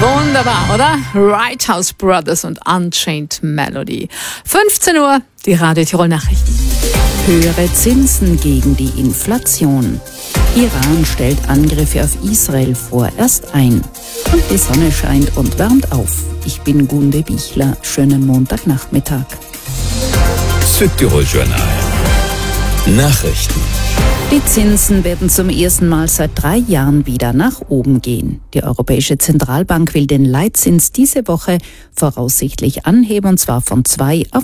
Wunderbar, oder? Right House Brothers und Unchained Melody. 15 Uhr, die Radio Tirol Nachrichten. Höhere Zinsen gegen die Inflation. Iran stellt Angriffe auf Israel vorerst ein. Und die Sonne scheint und wärmt auf. Ich bin Gunde Bichler. Schönen Montagnachmittag. Südtirol Journal. Nachrichten. Die Zinsen werden zum ersten Mal seit 3 Jahren wieder nach oben gehen. Die Europäische Zentralbank will den Leitzins diese Woche voraussichtlich anheben, und zwar von 2 auf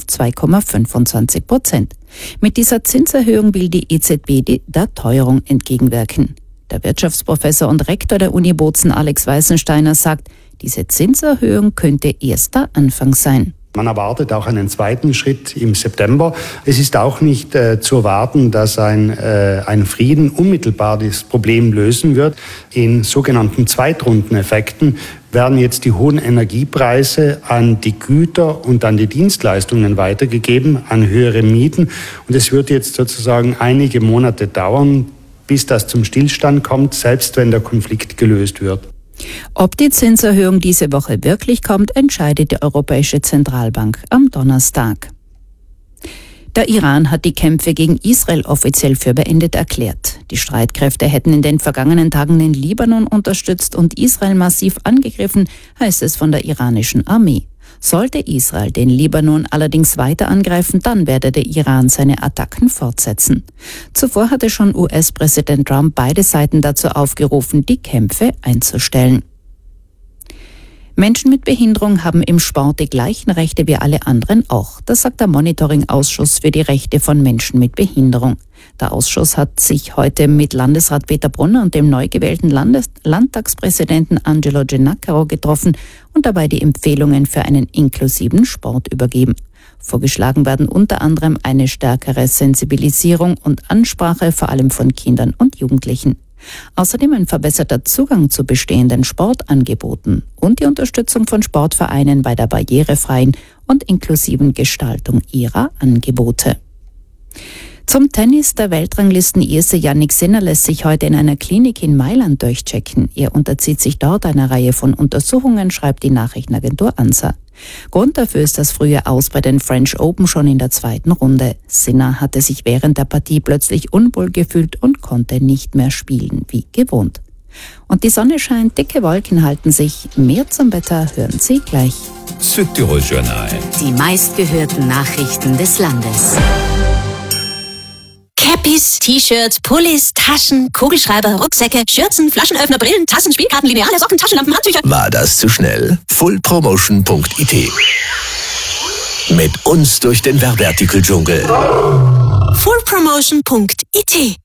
2,25%. Mit dieser Zinserhöhung will die EZB der Teuerung entgegenwirken. Der Wirtschaftsprofessor und Rektor der Uni Bozen, Alex Weißensteiner, sagt, diese Zinserhöhung könnte erst der Anfang sein. Man erwartet auch einen zweiten Schritt im September. Es ist auch nicht zu erwarten, dass ein Frieden unmittelbar das Problem lösen wird. In sogenannten Zweitrundeneffekten werden jetzt die hohen Energiepreise an die Güter und an die Dienstleistungen weitergegeben, an höhere Mieten. Und es wird jetzt sozusagen einige Monate dauern, bis das zum Stillstand kommt, selbst wenn der Konflikt gelöst wird. Ob die Zinserhöhung diese Woche wirklich kommt, entscheidet die Europäische Zentralbank am Donnerstag. Der Iran hat die Kämpfe gegen Israel offiziell für beendet erklärt. Die Streitkräfte hätten in den vergangenen Tagen den Libanon unterstützt und Israel massiv angegriffen, heißt es von der iranischen Armee. Sollte Israel den Libanon allerdings weiter angreifen, dann werde der Iran seine Attacken fortsetzen. Zuvor hatte schon US-Präsident Trump beide Seiten dazu aufgerufen, die Kämpfe einzustellen. Menschen mit Behinderung haben im Sport die gleichen Rechte wie alle anderen auch. Das sagt der Monitoring-Ausschuss für die Rechte von Menschen mit Behinderung. Der Ausschuss hat sich heute mit Landesrat Peter Brunner und dem neu gewählten Landtagspräsidenten Angelo Gennacaro getroffen und dabei die Empfehlungen für einen inklusiven Sport übergeben. Vorgeschlagen werden unter anderem eine stärkere Sensibilisierung und Ansprache, vor allem von Kindern und Jugendlichen. Außerdem ein verbesserter Zugang zu bestehenden Sportangeboten und die Unterstützung von Sportvereinen bei der barrierefreien und inklusiven Gestaltung ihrer Angebote. Zum Tennis. Der Weltranglisten-Erste Jannik Sinner lässt sich heute in einer Klinik in Mailand durchchecken. Er unterzieht sich dort einer Reihe von Untersuchungen, schreibt die Nachrichtenagentur ANSA. Grund dafür ist das frühe Aus bei den French Open schon in der 2. Runde. Sinner hatte sich während der Partie plötzlich unwohl gefühlt und konnte nicht mehr spielen wie gewohnt. Und die Sonne scheint, dicke Wolken halten sich. Mehr zum Wetter hören Sie gleich. Südtirol Journal. Die meistgehörten Nachrichten des Landes. Cappies, T-Shirts, Pullis, Taschen, Kugelschreiber, Rucksäcke, Schürzen, Flaschenöffner, Brillen, Tassen, Spielkarten, Lineale, Socken, Taschenlampen, Handtücher. War das zu schnell? fullpromotion.it. Mit uns durch den Werbeartikeldschungel. fullpromotion.it